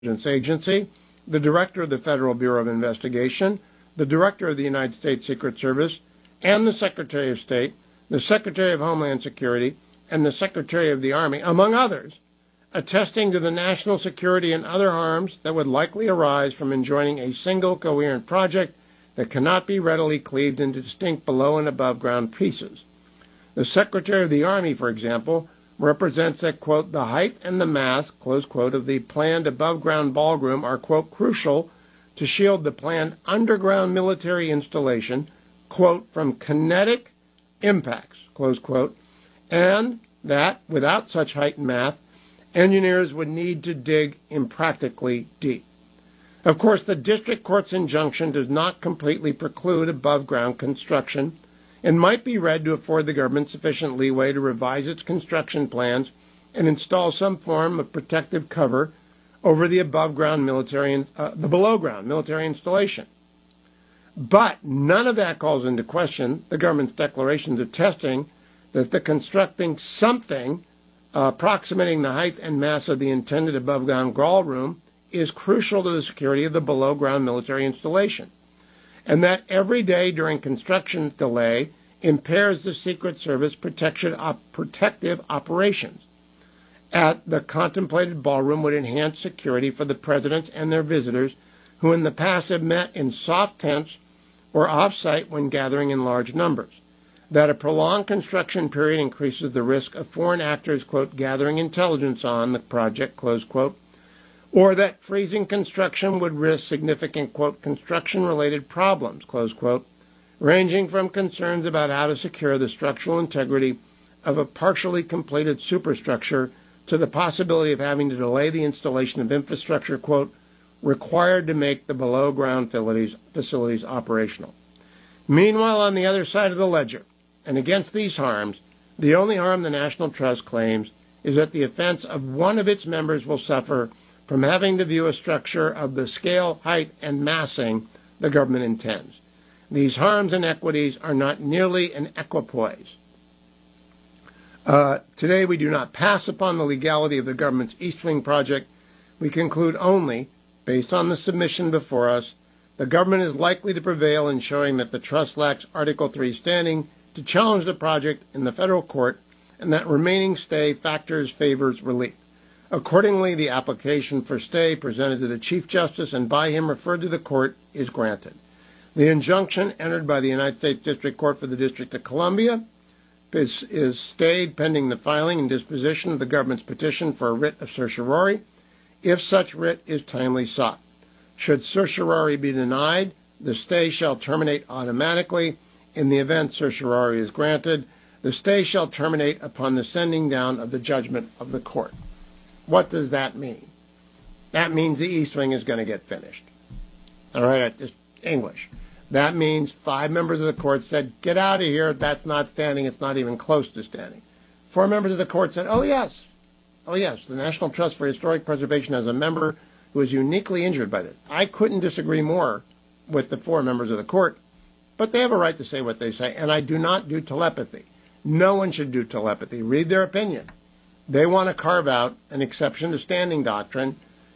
Agency, the Director of the Federal Bureau of Investigation, the Director of the United States Secret Service, and the Secretary of State, the Secretary of Homeland Security, and the Secretary of the Army, among others, attesting to the national security and other harms that would likely arise from enjoining a single coherent project that cannot be readily cleaved into distinct below and above ground pieces. The Secretary of the Army, for example, represents that, quote, the height and the mass, close quote, of the planned above-ground ballroom are, quote, crucial to shield the planned underground military installation, quote, from kinetic impacts, close quote, and that, without such height and mass, engineers would need to dig impractically deep. Of course, the district court's injunction does not completely preclude above-ground construction and might be read to afford the government sufficient leeway to revise its construction plans and install some form of protective cover over the above-ground military, the below-ground military installation. But none of that calls into question the government's declarations attesting that the constructing something approximating the height and mass of the intended above-ground ballroom is crucial to the security of the below-ground military installation, and that every day during construction delay impairs the Secret Service protective operations. At the contemplated ballroom would enhance security for the presidents and their visitors who in the past have met in soft tents or off-site when gathering in large numbers. That a prolonged construction period increases the risk of foreign actors, quote, gathering intelligence on the project, close quote, or that freezing construction would risk significant, quote, construction-related problems, close quote, ranging from concerns about how to secure the structural integrity of a partially completed superstructure to the possibility of having to delay the installation of infrastructure, quote, required to make the below-ground facilities operational. Meanwhile, on the other side of the ledger, and against these harms, the only harm the National Trust claims is that the offense of one of its members will suffer from having to view a structure of the scale, height, and massing the government intends. These harms and equities are not nearly an equipoise. Today we do not pass upon the legality of the government's East Wing project. We conclude only, based on the submission before us, the government is likely to prevail in showing that the trust lacks Article 3 standing to challenge the project in the federal court, and that remaining stay favors relief. Accordingly, the application for stay presented to the Chief Justice and by him referred to the court is granted. The injunction entered by the United States District Court for the District of Columbia is stayed pending the filing and disposition of the government's petition for a writ of certiorari, if such writ is timely sought. Should certiorari be denied, the stay shall terminate automatically. In the event certiorari is granted, the stay shall terminate upon the sending down of the judgment of the court. What does that mean? That means the East Wing is going to get finished. All right, just English. That means 5 members of the court said, get out of here, that's not standing, it's not even close to standing. 4 members of the court said, oh yes, the National Trust for Historic Preservation has a member who is uniquely injured by this. I couldn't disagree more with the 4 members of the court, but they have a right to say what they say, and I do not do telepathy. No one should do telepathy. Read their opinion. They want to carve out an exception to standing doctrine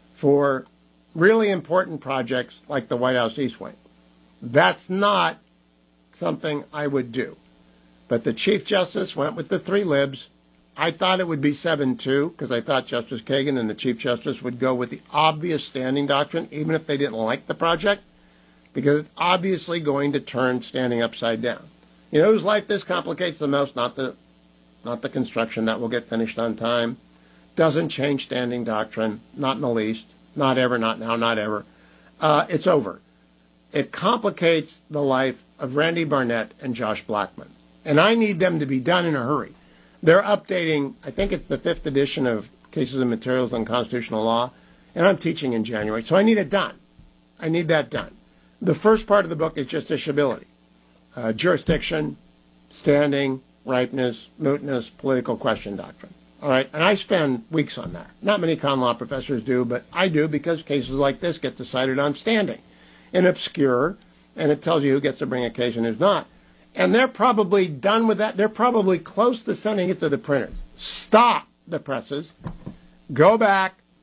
for really important projects like the White House East Wing. That's not something I would do. But the Chief Justice went with the 3 libs. I thought it would be 7-2 because I thought Justice Kagan and the Chief Justice would go with the obvious standing doctrine, even if they didn't like the project, because it's obviously going to turn standing upside down. You know whose life this complicates the most? Not the construction that will get finished on time. Doesn't change standing doctrine, not in the least. Not ever, not now, not ever. It's over. It complicates the life of Randy Barnett and Josh Blackman. And I need them to be done in a hurry. They're updating, I think it's the 5th edition of Cases and Materials on Constitutional Law, and I'm teaching in January, so I need it done. I need that done. The first part of the book is justiciability. Jurisdiction, standing, ripeness, mootness, political question doctrine. All right, and I spend weeks on that. Not many common law professors do, but I do because cases like this get decided on standing. And obscure, and it tells you who gets to bring a case and who's not. And they're probably done with that. They're probably close to sending it to the printers. Stop the presses. Go back,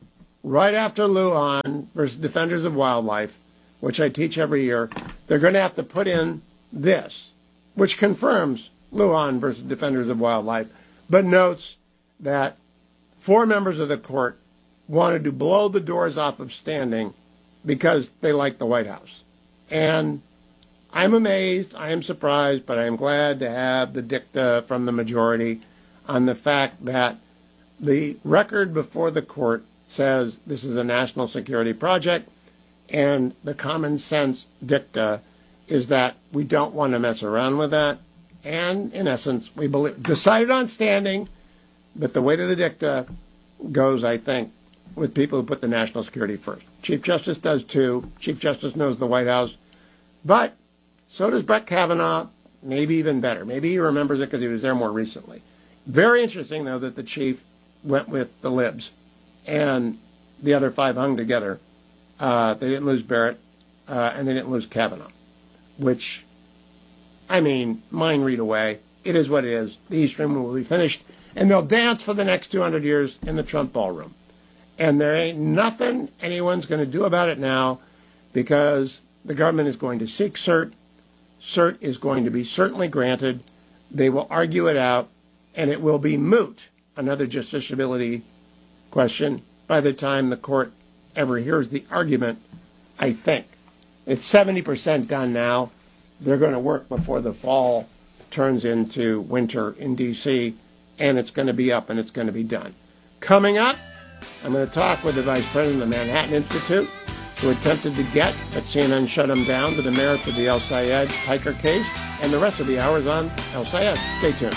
right after Lujan versus Defenders of Wildlife, which I teach every year, they're going to have to put in this, which confirms Lujan versus Defenders of Wildlife, but notes that 4 members of the court wanted to blow the doors off of standing because they like the White House. And I'm amazed, I am surprised, but I am glad to have the dicta from the majority on the fact that the record before the court says this is a national security project, and the common sense dicta is that we don't want to mess around with that. And in essence, we decided on standing, but the weight of the dicta goes, I think, with people who put the national security first. Chief Justice does too. Chief Justice knows the White House. But so does Brett Kavanaugh, maybe even better. Maybe he remembers it because he was there more recently. Very interesting, though, that the chief went with the libs and the other 5 hung together. They didn't lose Barrett, and they didn't lose Kavanaugh, which, I mean, mind read away. It is what it is. The East Room will be finished, and they'll dance for the next 200 years in the Trump ballroom. And there ain't nothing anyone's going to do about it now because the government is going to seek cert. Cert is going to be certainly granted. They will argue it out, and it will be moot, another justiciability question, by the time the court ever hears the argument, I think. It's 70% done now. They're going to work before the fall turns into winter in D.C., and it's going to be up and it's going to be done. Coming up, I'm going to talk with the Vice President of the Manhattan Institute, who attempted to get, but CNN shut him down, to the merits of the El Sayed Piker case, and the rest of the hour is on El Sayed. Stay tuned.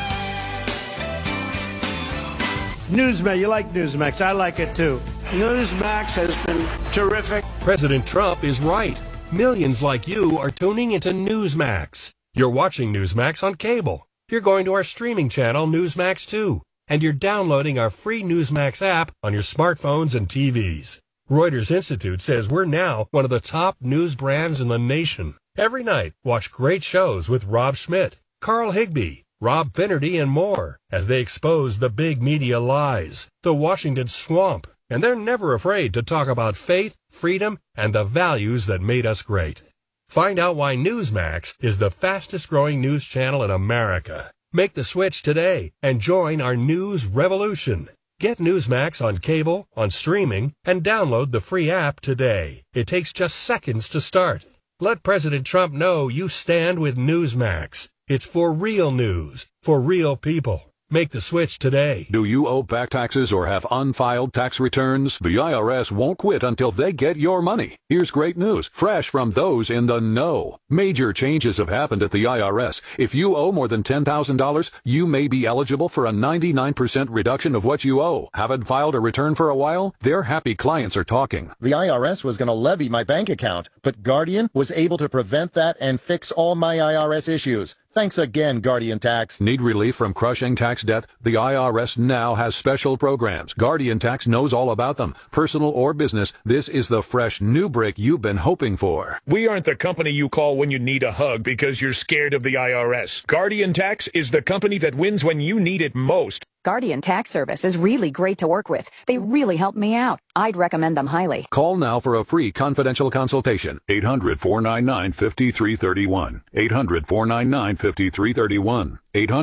Newsmax, you like Newsmax. I like it too. Newsmax has been terrific. President Trump is right. Millions like you are tuning into Newsmax. You're watching Newsmax on cable. You're going to our streaming channel, Newsmax 2. And you're downloading our free Newsmax app on your smartphones and TVs. Reuters Institute says we're now one of the top news brands in the nation. Every night, watch great shows with Rob Schmidt, Carl Higbie, Rob Finnerty, and more as they expose the big media lies, the Washington swamp, and they're never afraid to talk about faith, freedom, and the values that made us great. Find out why Newsmax is the fastest growing news channel in America. Make the switch today and join our news revolution. Get Newsmax on cable, on streaming, and download the free app today. It takes just seconds to start. Let President Trump know you stand with Newsmax. It's for real news, for real people. Make the switch today. Do you owe back taxes or have unfiled tax returns? The IRS won't quit until they get your money. Here's great news, fresh from those in the know. Major changes have happened at the IRS. If you owe more than $10,000, you may be eligible for a 99% reduction of what you owe. Haven't filed a return for a while? Their happy clients are talking. The IRS was going to levy my bank account, but Guardian was able to prevent that and fix all my IRS issues. Thanks again, Guardian Tax. Need relief from crushing tax debt? The IRS now has special programs. Guardian Tax knows all about them. Personal or business, this is the fresh new break you've been hoping for. We aren't the company you call when you need a hug because you're scared of the IRS. Guardian Tax is the company that wins when you need it most. Guardian Tax Service is really great to work with. They really helped me out. I'd recommend them highly. Call now for a free confidential consultation. 800-499-5331. 800-499-5331.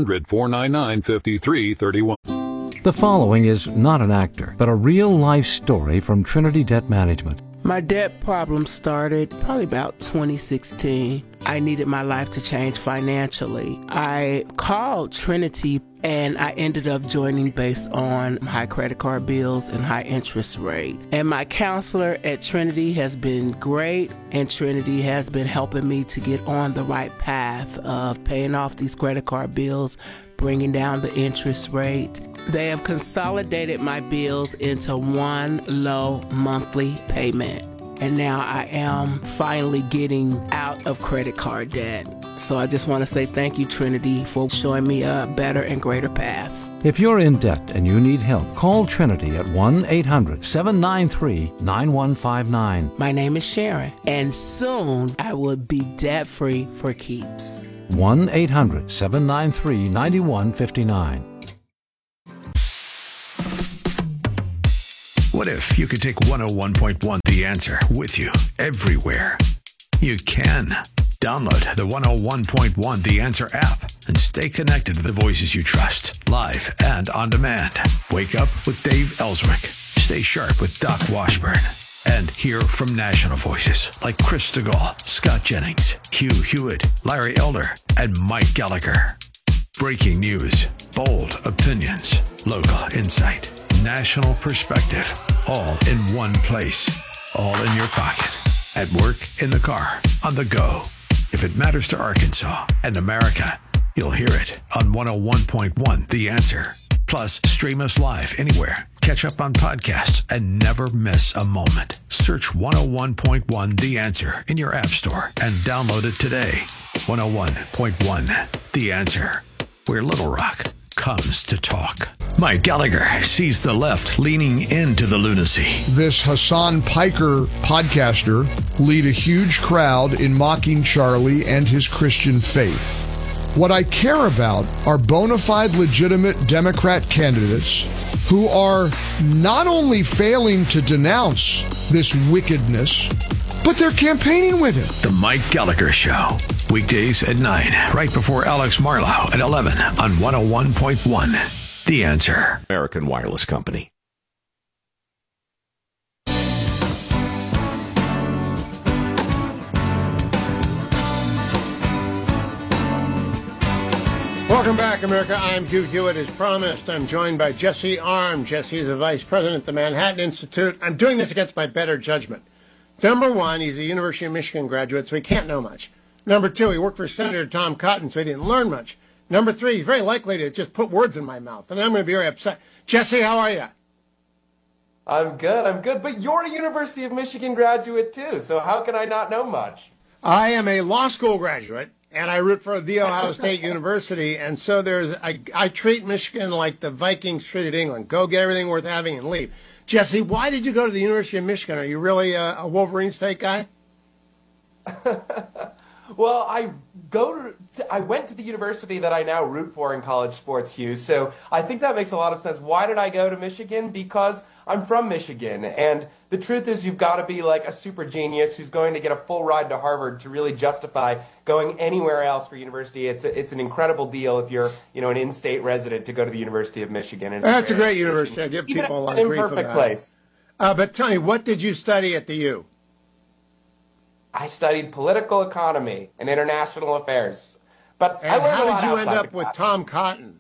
800-499-5331. The following is not an actor, but a real-life story from Trinity Debt Management. My debt problem started probably about 2016. I needed my life to change financially. I called Trinity and I ended up joining based on high credit card bills and high interest rate. And my counselor at Trinity has been great, and Trinity has been helping me to get on the right path of paying off these credit card bills, bringing down the interest rate. They have consolidated my bills into one low monthly payment. And now I am finally getting out of credit card debt. So I just want to say thank you, Trinity, for showing me a better and greater path. If you're in debt and you need help, call Trinity at 1-800-793-9159. My name is Sharon, and soon I will be debt-free for keeps. 1-800-793-9159. What if you could take 101.1 The Answer with you everywhere? You can. Download the 101.1 The Answer app and stay connected to the voices you trust, live and on demand. Wake up with Dave Ellswick. Stay sharp with Doc Washburn. And hear from national voices like Chris DeGaulle, Scott Jennings, Hugh Hewitt, Larry Elder, and Mike Gallagher. Breaking news, bold opinions, local insight, national perspective, all in one place, all in your pocket, at work, in the car, on the go. If it matters to Arkansas and America, you'll hear it on 101.1 The Answer. Plus, stream us live anywhere. Catch up on podcasts and never miss a moment. Search 101.1 The Answer in your app store and download it today. 101.1 The Answer, where Little Rock comes to talk. Mike Gallagher sees the left leaning into the lunacy. This Hassan Piker podcaster lead a huge crowd in mocking Charlie and his Christian faith. What I care about are bona fide legitimate Democrat candidates who are not only failing to denounce this wickedness, but they're campaigning with it. The Mike Gallagher Show. Weekdays at 9, right before Alex Marlowe at 11 on 101.1. The Answer. American Wireless Company. Welcome back, America. I'm Hugh Hewitt. As promised, I'm joined by Jesse Arm. Jesse is the vice president at the Manhattan Institute. I'm doing this against my better judgment. Number one, he's a University of Michigan graduate, so he can't know much. Number two, he worked for Senator Tom Cotton, so he didn't learn much. Number three, he's very likely to just put words in my mouth, and I'm going to be very upset. Jesse, how are you? I'm good. But you're a University of Michigan graduate, too, so how can I not know much? I am a law school graduate, and I root for The Ohio State University, and so I treat Michigan like the Vikings treated England. Go get everything worth having and leave. Jesse, why did you go to the University of Michigan? Are you really a Wolverine State guy? Well, I went to the university that I now root for in college sports, Hugh, so I think that makes a lot of sense. Why did I go to Michigan? Because I'm from Michigan, and the truth is you've got to be like a super genius who's going to get a full ride to Harvard to really justify going anywhere else for university. It's an incredible deal if you're an in-state resident to go to the University of Michigan. And that's a great university. I give people a lot of grief about place. But tell me, what did you study at the U? I studied political economy and international affairs. But and how did you end up with Tom Cotton?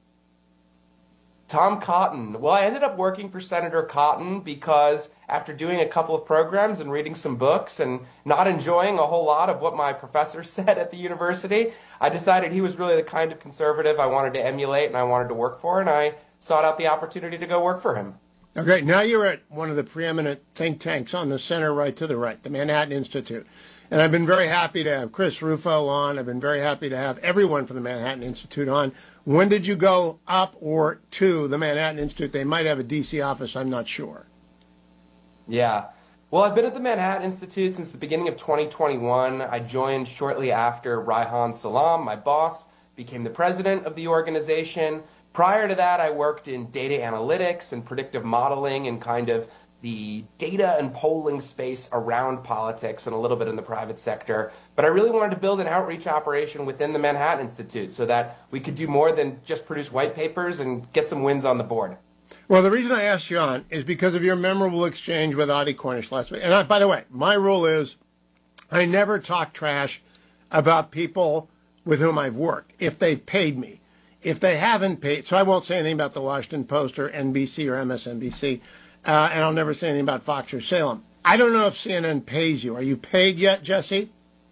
Tom Cotton. Well, I ended up working for Senator Cotton because after doing a couple of programs and reading some books and not enjoying a whole lot of what my professor said at the university, I decided he was really the kind of conservative I wanted to emulate and I wanted to work for, and I sought out the opportunity to go work for him. Okay, now you're at one of the preeminent think tanks on the center right to the right, the Manhattan Institute. And I've been very happy to have Chris Rufo on. I've been very happy to have everyone from the Manhattan Institute on. When did you go up or to the Manhattan Institute? They might have a D.C. office, I'm not sure. Yeah. Well, I've been at the Manhattan Institute since the beginning of 2021. I joined shortly after Reihan Salam, my boss, became the president of the organization. Prior to that, I worked in data analytics and predictive modeling and kind of the data and polling space around politics and a little bit in the private sector. But I really wanted to build an outreach operation within the Manhattan Institute so that we could do more than just produce white papers and get some wins on the board. Well, the reason I asked you on is because of your memorable exchange with Audie Cornish last week. And by the way, my rule is I never talk trash about people with whom I've worked if they've paid me. If they haven't paid, so I won't say anything about the Washington Post or NBC or MSNBC, and I'll never say anything about Fox or Salem. I don't know if CNN pays you. Are you paid yet, Jesse?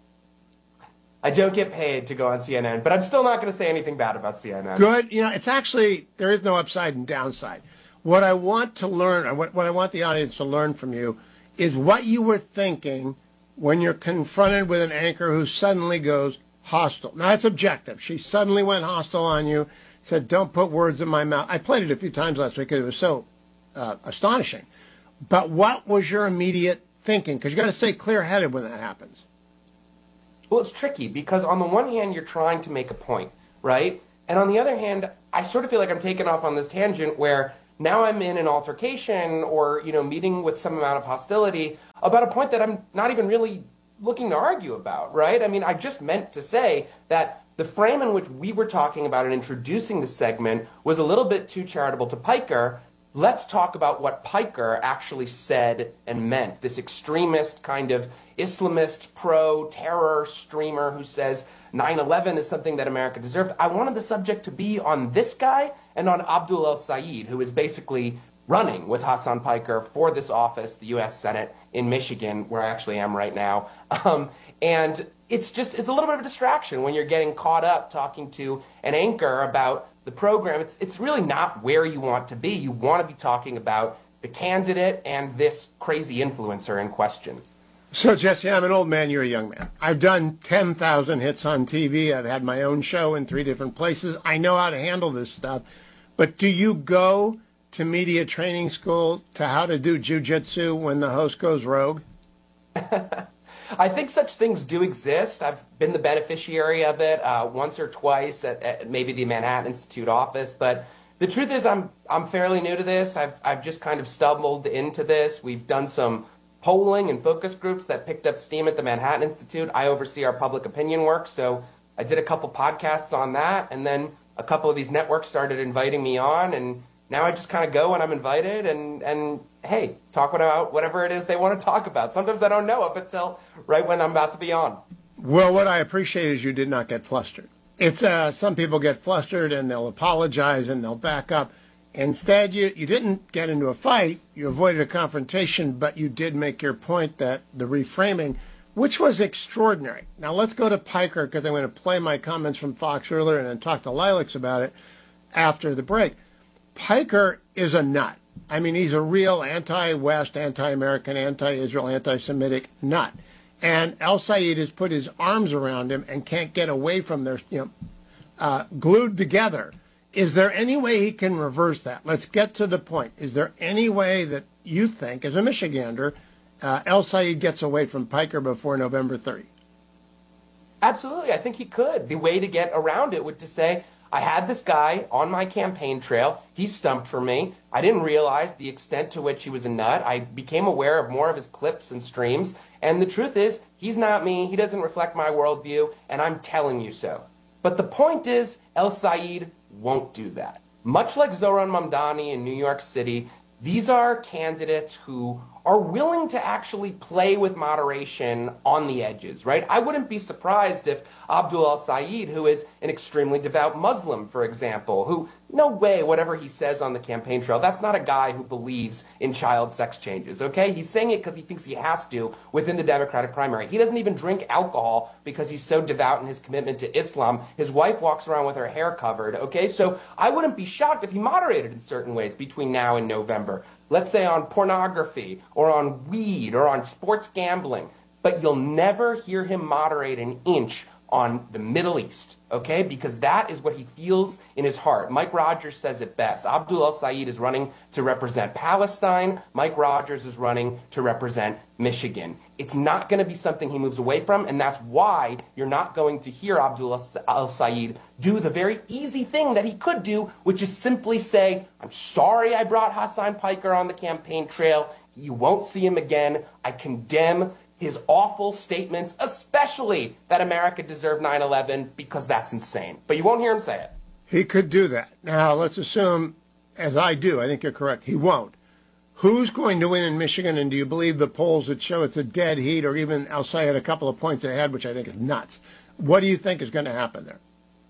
I don't get paid to go on CNN, but I'm still not going to say anything bad about CNN. Good. It's actually, there is no upside and downside. What I want to learn, or what I want the audience to learn from you, is what you were thinking when you're confronted with an anchor who suddenly goes hostile. Now, it's objective. She suddenly went hostile on you, said, don't put words in my mouth. I played it a few times last week because it was so astonishing. But what was your immediate thinking? Because you got to stay clear-headed when that happens. Well, it's tricky because on the one hand, you're trying to make a point, right? And on the other hand, I sort of feel like I'm taking off on this tangent where now I'm in an altercation or, meeting with some amount of hostility about a point that I'm not even really looking to argue about, right? I mean, I just meant to say that the frame in which we were talking about and introducing the segment was a little bit too charitable to Piker. Let's talk about what Piker actually said and meant. This extremist kind of Islamist pro-terror streamer who says 9/11 is something that America deserved. I wanted the subject to be on this guy and on Abdul El-Sayed, who is basically running with Hassan Piker for this office, the U.S. Senate in Michigan, where I actually am right now. And it's a little bit of a distraction when you're getting caught up talking to an anchor about the program. It's really not where you want to be. You want to be talking about the candidate and this crazy influencer in question. So, Jesse, I'm an old man, you're a young man. I've done 10,000 hits on TV. I've had my own show in 3 different places. I know how to handle this stuff. But do you go to media training school to how to do jujitsu when the host goes rogue? I think such things do exist. I've been the beneficiary of it once or twice at maybe the Manhattan Institute office. But the truth is I'm fairly new to this. I've just kind of stumbled into this. We've done some polling and focus groups that picked up steam at the Manhattan Institute. I oversee our public opinion work, so I did a couple podcasts on that, and then a couple of these networks started inviting me on, and now I just kind of go when I'm invited and hey, talk about whatever it is they want to talk about. Sometimes I don't know up until right when I'm about to be on. Well, what I appreciate is you did not get flustered. It's some people get flustered and they'll apologize and they'll back up. Instead, you didn't get into a fight. You avoided a confrontation, but you did make your point that the reframing, which was extraordinary. Now, let's go to Piker because I'm going to play my comments from Fox earlier and then talk to Lilacs about it after the break. Piker is a nut. I mean, he's a real anti-West, anti-American, anti-Israel, anti-Semitic nut. And El-Sayed has put his arms around him and can't get away from their, glued together. Is there any way he can reverse that? Let's get to the point. Is there any way that you think, as a Michigander, El-Sayed gets away from Piker before November 30? Absolutely. I think he could. The way to get around it would to say, I had this guy on my campaign trail. He stumped for me. I didn't realize the extent to which he was a nut. I became aware of more of his clips and streams. And the truth is, he's not me. He doesn't reflect my worldview. And I'm telling you so. But the point is, El-Sayed won't do that. Much like Zohran Mamdani in New York City, these are candidates who are willing to actually play with moderation on the edges, right? I wouldn't be surprised if Abdul El-Sayed, who is an extremely devout Muslim, for example, who, no way, whatever he says on the campaign trail, that's not a guy who believes in child sex changes, okay? He's saying it because he thinks he has to within the Democratic primary. He doesn't even drink alcohol because he's so devout in his commitment to Islam. His wife walks around with her hair covered, okay? So I wouldn't be shocked if he moderated in certain ways between now and November. Let's say on pornography or on weed or on sports gambling. But you'll never hear him moderate an inch on the Middle East, okay? Because that is what he feels in his heart. Mike Rogers says it best. Abdul El-Sayed is running to represent Palestine. Mike Rogers is running to represent Michigan. It's not going to be something he moves away from, and that's why you're not going to hear Abdul El-Sayed do the very easy thing that he could do, which is simply say, I'm sorry I brought Hassan Piker on the campaign trail. You won't see him again. I condemn his awful statements, especially that America deserved 9/11, because that's insane. But you won't hear him say it. He could do that. Now, let's assume, as I do, I think you're correct, he won't. Who's going to win in Michigan, and do you believe the polls that show it's a dead heat, or even El-Sayed a couple of points ahead, which I think is nuts? What do you think is going to happen there?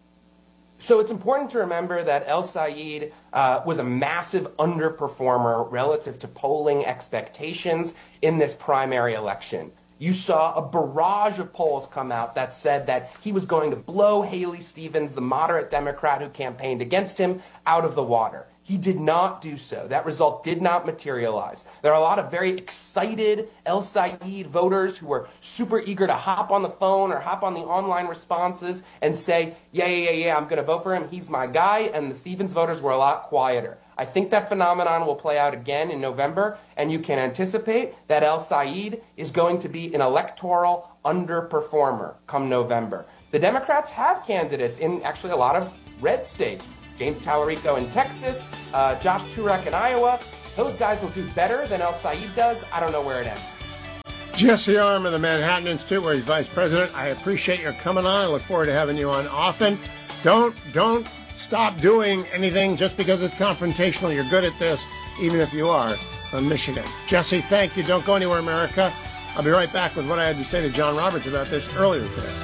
So it's important to remember that El-Sayed was a massive underperformer relative to polling expectations in this primary election. You saw a barrage of polls come out that said that he was going to blow Haley Stevens, the moderate Democrat who campaigned against him, out of the water. He did not do so. That result did not materialize. There are a lot of very excited El-Sayed voters who are super eager to hop on the phone or hop on the online responses and say, yeah, I'm going to vote for him. He's my guy. And the Stevens voters were a lot quieter. I think that phenomenon will play out again in November, and you can anticipate that El-Sayed is going to be an electoral underperformer come November. The Democrats have candidates in actually a lot of red states. James Tallarico in Texas, Josh Turek in Iowa. Those guys will do better than El Said does. I don't know where it ends. Jesse Arm of the Manhattan Institute, where he's vice president. I appreciate your coming on. I look forward to having you on often. Don't stop doing anything just because it's confrontational. You're good at this, even if you are from Michigan. Jesse, thank you. Don't go anywhere, America. I'll be right back with what I had to say to John Roberts about this earlier today.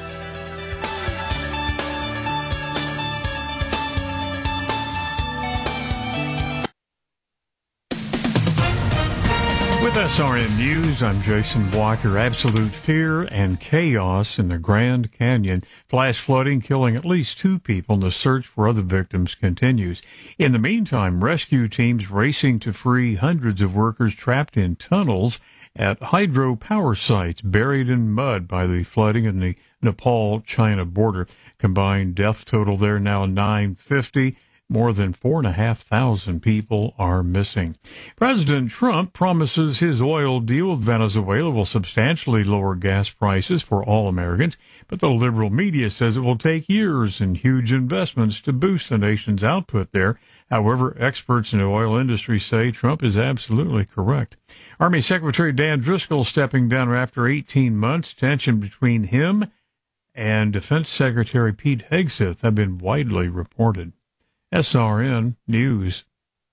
With SRN News, I'm Jason Walker. Absolute fear and chaos in the Grand Canyon. Flash flooding killing at least 2 people, and the search for other victims continues. In the meantime, rescue teams racing to free hundreds of workers trapped in tunnels at hydropower sites buried in mud by the flooding in the Nepal-China border. Combined death total there now 950. More than 4,500 people are missing. President Trump promises his oil deal with Venezuela will substantially lower gas prices for all Americans, but the liberal media says it will take years and huge investments to boost the nation's output there. However, experts in the oil industry say Trump is absolutely correct. Army Secretary Dan Driscoll stepping down after 18 months. Tension between him and Defense Secretary Pete Hegseth have been widely reported. SRN News.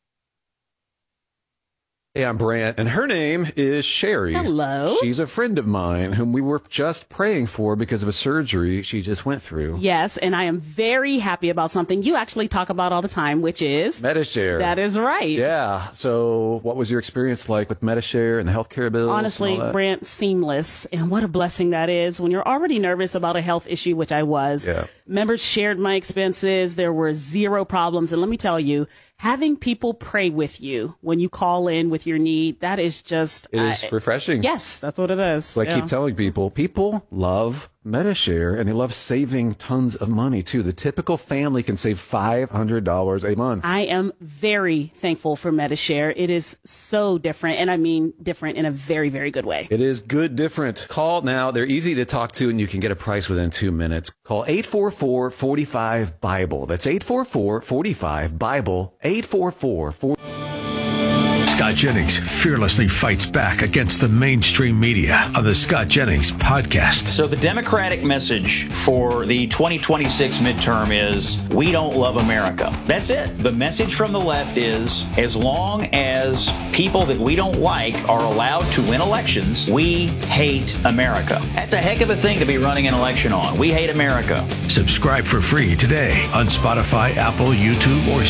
Hey, I'm Brant, and her name is Sherry. Hello. She's a friend of mine whom we were just praying for because of a surgery she just went through. Yes, and I am very happy about something you actually talk about all the time, which is Medi-Share. That is right. Yeah. So what was your experience like with Medi-Share and the healthcare bills? Honestly, and all that? Brant, seamless. And what a blessing that is when you're already nervous about a health issue, which I was. Yeah. Members shared my expenses. There were 0 problems. And let me tell you, having people pray with you when you call in with your need, that is just... It is refreshing. Yes, that's what it is. So I keep telling people love Medi-Share, and they love saving tons of money, too. The typical family can save $500 a month. I am very thankful for Medi-Share. It is so different, and I mean different in a very, very good way. It is good different. Call now. They're easy to talk to, and you can get a price within 2 minutes. Call 844-45-BIBLE. That's 844-45-BIBLE. 844-45-BIBLE. Scott Jennings fearlessly fights back against the mainstream media on the Scott Jennings podcast. So the Democratic message for the 2026 midterm is, we don't love America. That's it. The message from the left is, as long as people that we don't like are allowed to win elections, we hate America. That's a heck of a thing to be running an election on. We hate America. Subscribe for free today on Spotify, Apple, YouTube, or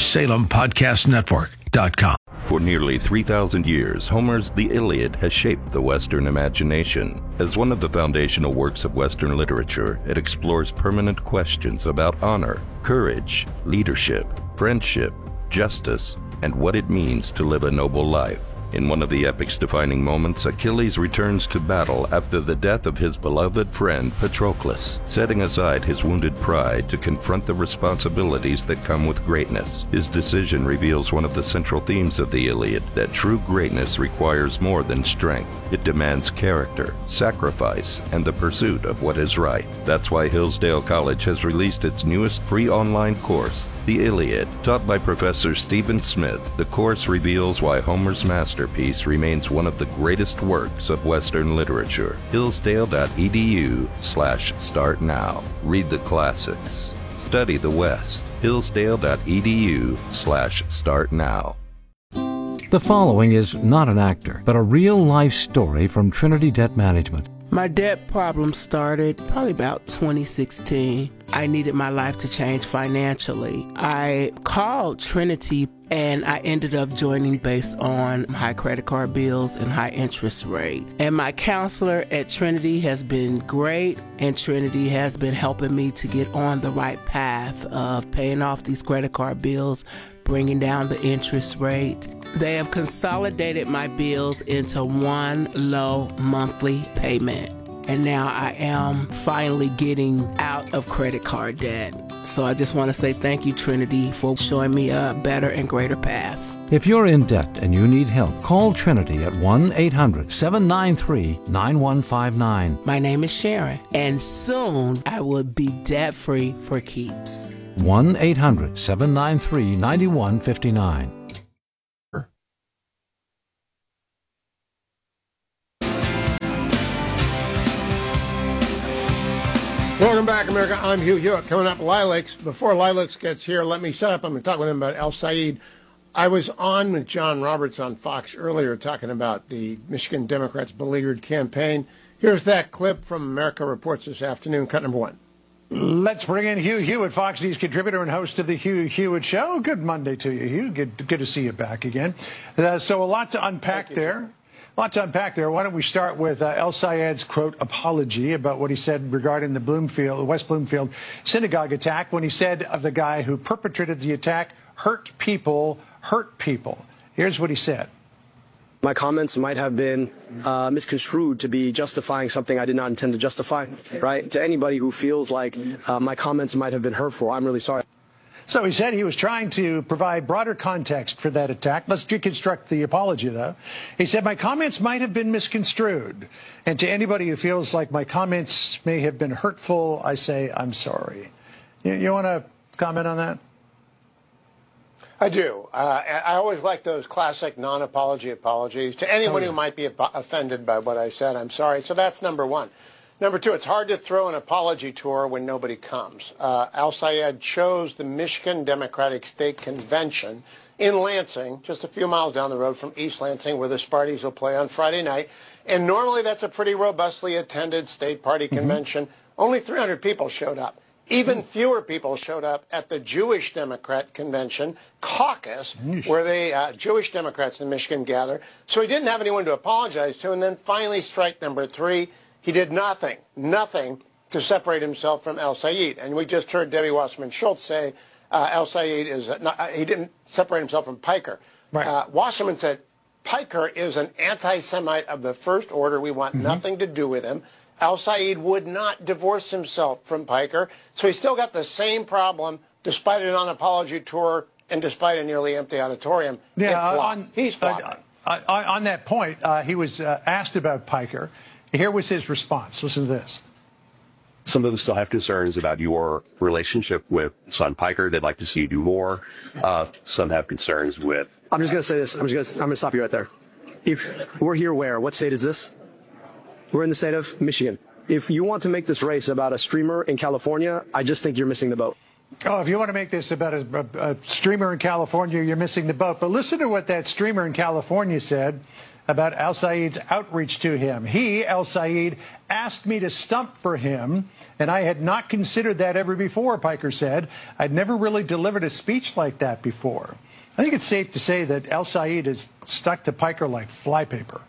SalemPodcastNetwork.com. For nearly 3,000 years, Homer's The Iliad has shaped the Western imagination. As one of the foundational works of Western literature, it explores permanent questions about honor, courage, leadership, friendship, justice, and what it means to live a noble life. In one of the epic's defining moments, Achilles returns to battle after the death of his beloved friend Patroclus, setting aside his wounded pride to confront the responsibilities that come with greatness. His decision reveals one of the central themes of the Iliad, that true greatness requires more than strength. It demands character, sacrifice, and the pursuit of what is right. That's why Hillsdale College has released its newest free online course, The Iliad. Taught by Professor Stephen Smith, the course reveals why Homer's masterpiece remains one of the greatest works of Western literature. Hillsdale.edu/start now. Read the classics. Study the West. Hillsdale.edu/start now. The following is not an actor, but a real-life story from Trinity Debt Management. My debt problem started probably about 2016. I needed my life to change financially. I called Trinity and I ended up joining based on high credit card bills and high interest rate. And my counselor at Trinity has been great, and Trinity has been helping me to get on the right path of paying off these credit card bills, bringing down the interest rate. They have consolidated my bills into one low monthly payment. And now I am finally getting out of credit card debt. So I just want to say thank you, Trinity, for showing me a better and greater path. If you're in debt and you need help, call Trinity at 1-800-793-9159. My name is Sharon, and soon I will be debt-free for keeps. 1-800-793-9159. Welcome back, America. I'm Hugh Hewitt. Coming up, Lilacs. Before Lilacs gets here, let me set up. I'm going to talk with him about El Sayed. I was on with John Roberts on Fox earlier talking about the Michigan Democrats' beleaguered campaign. Here's that clip from America Reports this afternoon, cut number 1. Let's bring in Hugh Hewitt, Fox News contributor and host of the Hugh Hewitt Show. Good Monday to you, Hugh. Good to see you back again. So a lot to unpack there. Why don't we start with El Sayed's, quote, apology about what he said regarding the West Bloomfield synagogue attack, when he said of the guy who perpetrated the attack, hurt people. Here's what he said. My comments might have been misconstrued to be justifying something I did not intend to justify, right? To anybody who feels like my comments might have been hurtful, I'm really sorry. So he said he was trying to provide broader context for that attack. Let's deconstruct the apology, though. He said, my comments might have been misconstrued. And to anybody who feels like my comments may have been hurtful, I say I'm sorry. You want to comment on that? I do. I always like those classic non-apology apologies. To anyone who might be offended by what I said, I'm sorry. So that's number 1. Number 2, it's hard to throw an apology tour when nobody comes. El Sayed chose the Michigan Democratic State Convention in Lansing, just a few miles down the road from East Lansing, where the Sparties will play on Friday night. And normally that's a pretty robustly attended state party convention. Only 300 people showed up. Even fewer people showed up at the Jewish Democrat Convention caucus, where the Jewish Democrats in Michigan gather. So he didn't have anyone to apologize to. And then finally, strike number 3, he did nothing to separate himself from El Sayed. And we just heard Debbie Wasserman Schultz say El Sayed he didn't separate himself from Piker. Right. Wasserman said, Piker is an anti-Semite of the first order. We want nothing to do with him. El Sayed would not divorce himself from Piker. So he's still got the same problem, despite a non-apology tour and despite a nearly empty auditorium. He's flopping. On that point, he was asked about Piker. Here was his response. Listen to this. Some of them still have concerns about your relationship with son Piker. They'd like to see you do more. Some have concerns with... I'm just going to say this. I'm going to stop you right there. If we're here where? What state is this? We're in the state of Michigan. If you want to make this race about a streamer in California, I just think you're missing the boat. Oh, if you want to make this about a streamer in California, you're missing the boat. But listen to what that streamer in California said about El Sayed's outreach to him. He, El Sayed, asked me to stump for him, and I had not considered that ever before, Piker said. I'd never really delivered a speech like that before. I think it's safe to say that El Sayed is stuck to Piker like flypaper.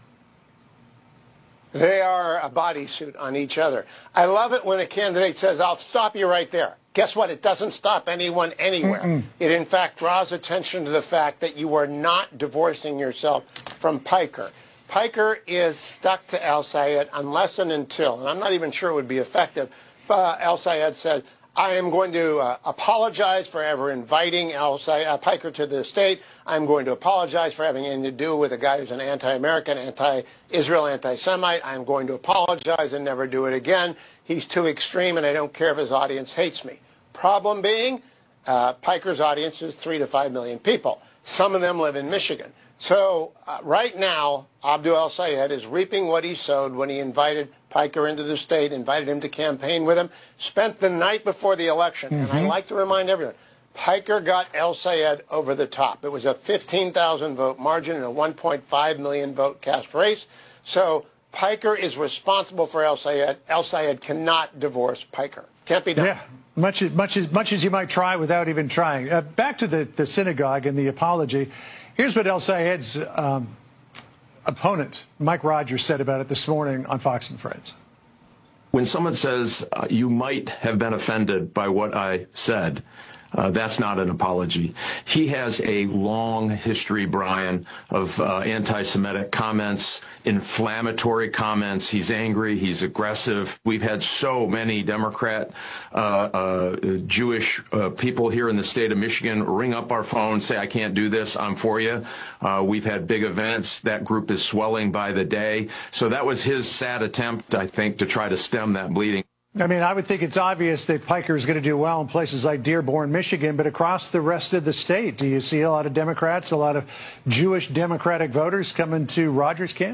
They are a bodysuit on each other. I love it when a candidate says, I'll stop you right there. Guess what? It doesn't stop anyone anywhere. It, in fact, draws attention to the fact that you are not divorcing yourself from Piker. Piker is stuck to El Sayed unless and until, and I'm not even sure it would be effective, El Sayed said, I am going to apologize for ever inviting Piker to the state. I'm going to apologize for having anything to do with a guy who's an anti-American, anti-Israel, anti-Semite. I'm going to apologize and never do it again. He's too extreme, and I don't care if his audience hates me. Problem being, Piker's audience is 3 to 5 million people. Some of them live in Michigan. So right now, Abdul El Sayed is reaping what he sowed when he invited Piker into the state, invited him to campaign with him, spent the night before the election. And I like to remind everyone, Piker got El Sayed over the top. It was a 15,000 vote margin and a 1.5 million vote cast race. So Piker is responsible for El Sayed. El Sayed cannot divorce Piker. Can't be done. Yeah, much as you might try without even trying. Back to the synagogue and the apology. Here's what El Sayed's opponent, Mike Rogers, said about it this morning on Fox and Friends. When someone says you might have been offended by what I said, that's not an apology. He has a long history, Brian, of anti-Semitic comments, inflammatory comments. He's angry. He's aggressive. We've had so many Democrat, Jewish people here in the state of Michigan ring up our phone, say, I can't do this. I'm for you. We've had big events. That group is swelling by the day. So that was his sad attempt, I think, to try to stem that bleeding. I mean, I would think it's obvious that Piker is going to do well in places like Dearborn, Michigan, but across the rest of the state, do you see a lot of Democrats, a lot of Jewish Democratic voters coming to Rogers' camp?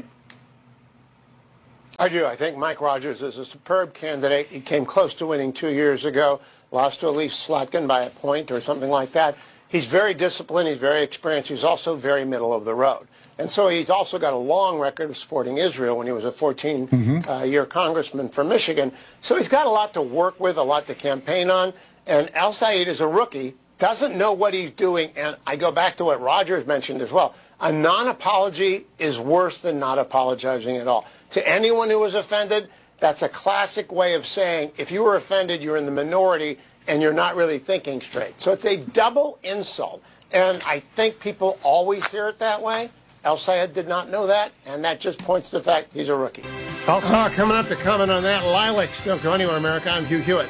I do. I think Mike Rogers is a superb candidate. He came close to winning 2 years ago, lost to Elise Slotkin by a point or something like that. He's very disciplined. He's very experienced. He's also very middle of the road. And so he's also got a long record of supporting Israel when he was a 14-year congressman from Michigan. So he's got a lot to work with, a lot to campaign on. And El-Sayed is a rookie, doesn't know what he's doing. And I go back to what Rogers mentioned as well. A non-apology is worse than not apologizing at all. To anyone who was offended, that's a classic way of saying if you were offended, you're in the minority and you're not really thinking straight. So it's a double insult. And I think people always hear it that way. El-Sayed did not know that, and that just points to the fact he's a rookie. Coming up to comment on that, Lilacs. Don't go anywhere, America. I'm Hugh Hewitt.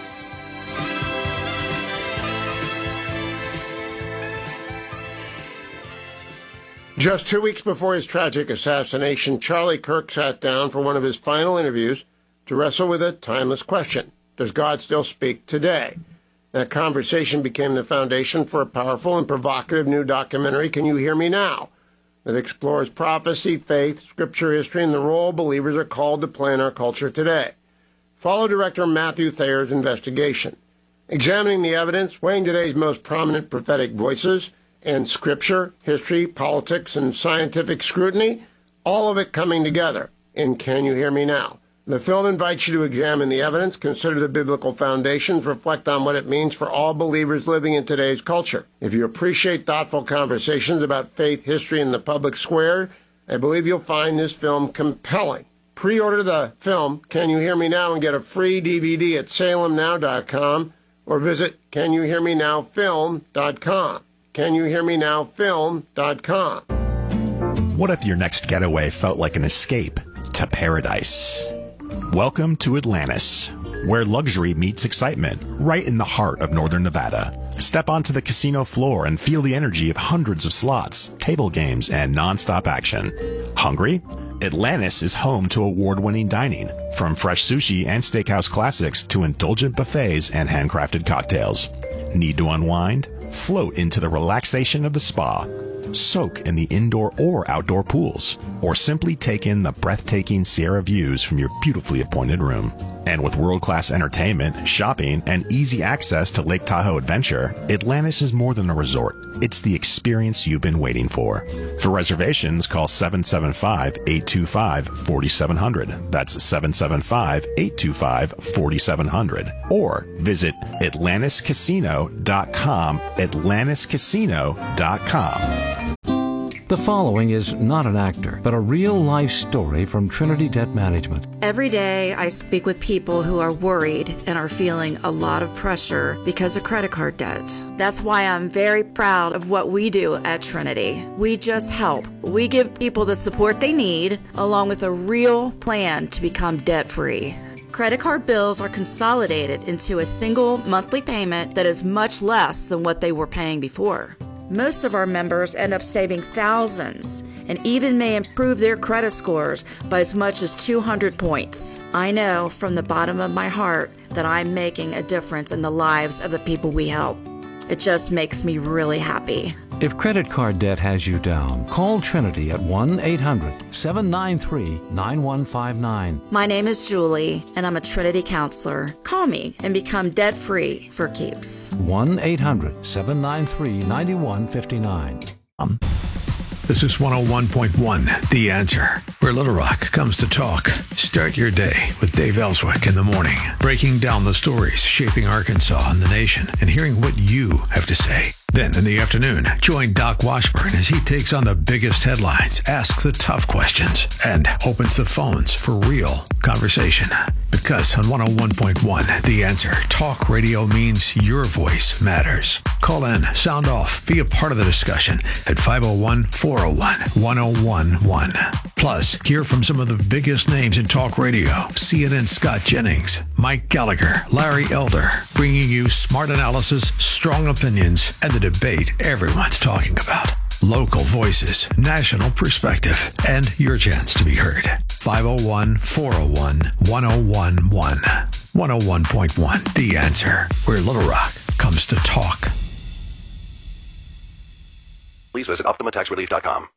Just 2 weeks before his tragic assassination, Charlie Kirk sat down for one of his final interviews to wrestle with a timeless question. Does God still speak today? That conversation became the foundation for a powerful and provocative new documentary, Can You Hear Me Now?, that explores prophecy, faith, scripture, history, and the role believers are called to play in our culture today. Follow director Matthew Thayer's investigation, examining the evidence, weighing today's most prominent prophetic voices, and scripture, history, politics, and scientific scrutiny, all of it coming together in Can You Hear Me Now? The film invites you to examine the evidence, consider the biblical foundations, reflect on what it means for all believers living in today's culture. If you appreciate thoughtful conversations about faith, history, and the public square, I believe you'll find this film compelling. Pre-order the film, Can You Hear Me Now?, and get a free DVD at salemnow.com or visit CanYouHearMeNowFilm.com. CanYouHearMeNowFilm.com. What if your next getaway felt like an escape to paradise? Welcome to Atlantis, where luxury meets excitement, right in the heart of northern Nevada. Step onto the casino floor and feel the energy of hundreds of slots, table games, and non-stop action. Hungry? Atlantis is home to award-winning dining, from fresh sushi and steakhouse classics to indulgent buffets and handcrafted cocktails. Need to unwind? Float into the relaxation of the spa. Soak in the indoor or outdoor pools, or simply take in the breathtaking Sierra views from your beautifully appointed room. And with world-class entertainment, shopping, and easy access to Lake Tahoe Adventure, Atlantis is more than a resort. It's the experience you've been waiting for. For reservations, call 775-825-4700. That's 775-825-4700. Or visit AtlantisCasino.com, AtlantisCasino.com. The following is not an actor, but a real-life story from Trinity Debt Management. Every day I speak with people who are worried and are feeling a lot of pressure because of credit card debt. That's why I'm very proud of what we do at Trinity. We just help. We give people the support they need, along with a real plan to become debt-free. Credit card bills are consolidated into a single monthly payment that is much less than what they were paying before. Most of our members end up saving thousands and even may improve their credit scores by as much as 200 points. I know from the bottom of my heart that I'm making a difference in the lives of the people we help. It just makes me really happy. If credit card debt has you down, call Trinity at 1-800-793-9159. My name is Julie, and I'm a Trinity counselor. Call me and become debt-free for keeps. 1-800-793-9159. This is 101.1 The Answer, where Little Rock comes to talk. Start your day with Dave Ellswick in the morning, breaking down the stories shaping Arkansas and the nation and hearing what you have to say. Then in the afternoon, join Doc Washburn as he takes on the biggest headlines, asks the tough questions, and opens the phones for real conversation. Because on 101.1 The Answer, talk radio means your voice matters. Call in, sound off, be a part of the discussion at 501-401-1011. Plus, hear from some of the biggest names in talk radio. CNN Scott Jennings, Mike Gallagher, Larry Elder, bringing you smart analysis, strong opinions, and the debate everyone's talking about. Local voices, national perspective, and your chance to be heard. 501-401-1011. 101.1 The Answer, where Little Rock comes to talk. Please visit OptimaTaxRelief.com.